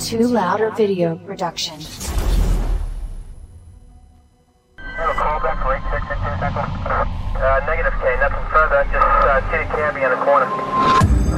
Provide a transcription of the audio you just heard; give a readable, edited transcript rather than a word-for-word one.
Too Louder Video Production. Call back for 8662 Central. Negative K, nothing further, just kitty cabbie in the corner.